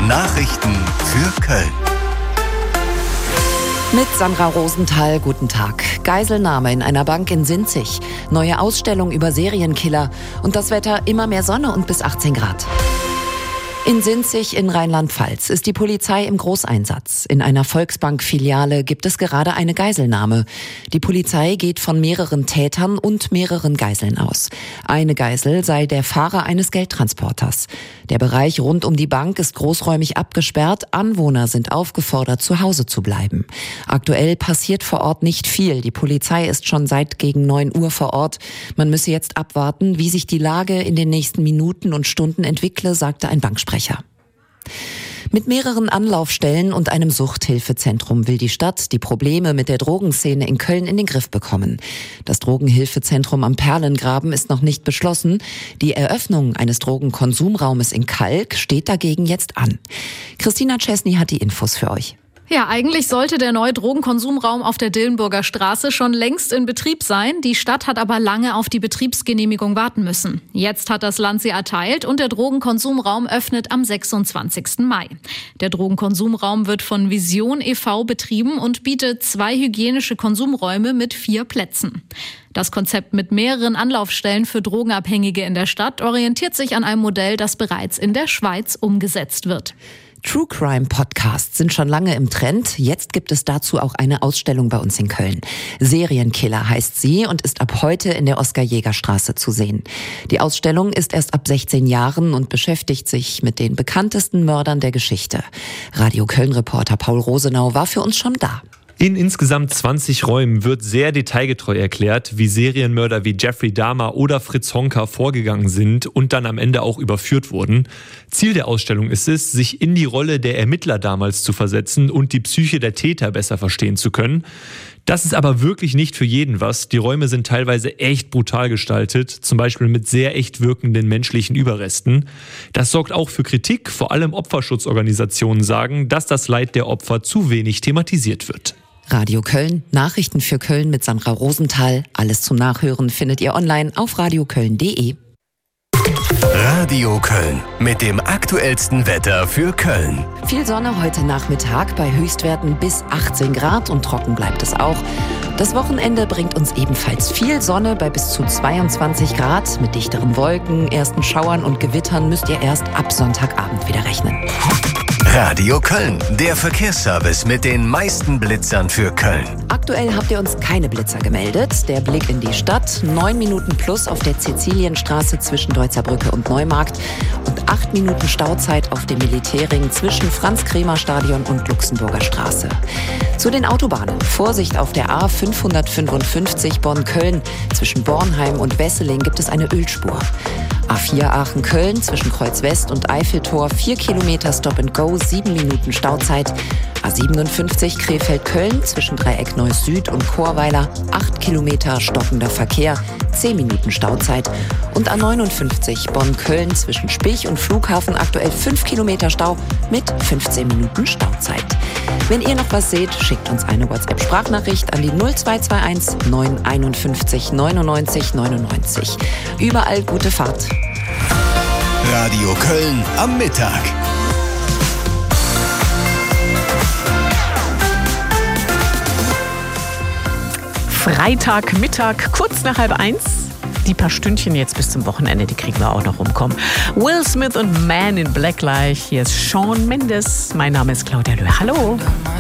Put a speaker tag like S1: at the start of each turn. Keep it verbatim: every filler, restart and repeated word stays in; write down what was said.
S1: Nachrichten für Köln.
S2: Mit Sandra Rosenthal, guten Tag. Geiselnahme in einer Bank in Sinzig, neue Ausstellung über Serienkiller und das Wetter immer mehr Sonne und bis achtzehn Grad. In Sinzig in Rheinland-Pfalz ist die Polizei im Großeinsatz. In einer Volksbank-Filiale gibt es gerade eine Geiselnahme. Die Polizei geht von mehreren Tätern und mehreren Geiseln aus. Eine Geisel sei der Fahrer eines Geldtransporters. Der Bereich rund um die Bank ist großräumig abgesperrt. Anwohner sind aufgefordert, zu Hause zu bleiben. Aktuell passiert vor Ort nicht viel. Die Polizei ist schon seit gegen neun Uhr vor Ort. Man müsse jetzt abwarten, wie sich die Lage in den nächsten Minuten und Stunden entwickle, sagte ein Banksprecher. Mit mehreren Anlaufstellen und einem Suchthilfezentrum will die Stadt die Probleme mit der Drogenszene in Köln in den Griff bekommen. Das Drogenhilfezentrum am Perlengraben ist noch nicht beschlossen. Die Eröffnung eines Drogenkonsumraumes in Kalk steht dagegen jetzt an. Christina Czesny hat die Infos für euch.
S3: Ja, eigentlich sollte der neue Drogenkonsumraum auf der Dillenburger Straße schon längst in Betrieb sein. Die Stadt hat aber lange auf die Betriebsgenehmigung warten müssen. Jetzt hat das Land sie erteilt und der Drogenkonsumraum öffnet am sechsundzwanzigsten Mai. Der Drogenkonsumraum wird von Vision e V betrieben und bietet zwei hygienische Konsumräume mit vier Plätzen. Das Konzept mit mehreren Anlaufstellen für Drogenabhängige in der Stadt orientiert sich an einem Modell, das bereits in der Schweiz umgesetzt wird.
S2: True Crime Podcasts sind schon lange im Trend. Jetzt gibt es dazu auch eine Ausstellung bei uns in Köln. Serienkiller heißt sie und ist ab heute in der Oskar-Jäger-Straße zu sehen. Die Ausstellung ist erst ab sechzehn Jahren und beschäftigt sich mit den bekanntesten Mördern der Geschichte. Radio Köln-Reporter Paul Rosenau war für uns schon da.
S4: In insgesamt zwanzig Räumen wird sehr detailgetreu erklärt, wie Serienmörder wie Jeffrey Dahmer oder Fritz Honka vorgegangen sind und dann am Ende auch überführt wurden. Ziel der Ausstellung ist es, sich in die Rolle der Ermittler damals zu versetzen und die Psyche der Täter besser verstehen zu können. Das ist aber wirklich nicht für jeden was. Die Räume sind teilweise echt brutal gestaltet, zum Beispiel mit sehr echt wirkenden menschlichen Überresten. Das sorgt auch für Kritik, vor allem Opferschutzorganisationen sagen, dass das Leid der Opfer zu wenig thematisiert wird.
S2: Radio Köln, Nachrichten für Köln mit Sandra Rosenthal. Alles zum Nachhören findet ihr online auf radioköln punkt de.
S1: Radio Köln mit dem aktuellsten Wetter für Köln.
S2: Viel Sonne heute Nachmittag bei Höchstwerten bis achtzehn Grad und trocken bleibt es auch. Das Wochenende bringt uns ebenfalls viel Sonne bei bis zu zweiundzwanzig Grad. Mit dichteren Wolken, ersten Schauern und Gewittern müsst ihr erst ab Sonntagabend wieder rechnen.
S1: Radio Köln, der Verkehrsservice mit den meisten Blitzern für Köln.
S2: Aktuell habt ihr uns keine Blitzer gemeldet. Der Blick in die Stadt, neun Minuten plus auf der Sizilienstraße zwischen Deutzer Brücke und Neumarkt und acht Minuten Stauzeit auf dem Militärring zwischen Franz-Kremer-Stadion und Luxemburger Straße. Zu den Autobahnen. Vorsicht auf der A fünfhundertfünfundfünfzig Bonn-Köln. Zwischen Bornheim und Wesseling gibt es eine Ölspur. A vier Aachen-Köln zwischen Kreuz West und Eiffeltor, vier Kilometer Stop and Go, sieben Minuten Stauzeit. A siebenundfünfzig Krefeld-Köln zwischen Dreieck Neuss Süd und Chorweiler, acht Kilometer stockender Verkehr, zehn Minuten Stauzeit. Und A neunundfünfzig Bonn-Köln zwischen Spich und Flughafen aktuell fünf Kilometer Stau mit fünfzehn Minuten Stauzeit. Wenn ihr noch was seht, schickt uns eine WhatsApp-Sprachnachricht an die null zwei zwei eins neun einundfünfzig neunundneunzig neunundneunzig. Überall gute Fahrt.
S1: Radio Köln am Mittag.
S5: Freitagmittag, kurz nach halb eins. Die paar Stündchen jetzt bis zum Wochenende, die kriegen wir auch noch rumkommen. Will Smith und Man in Black gleich. Hier ist Shawn Mendes. Mein Name ist Claudia Löhr. Hallo.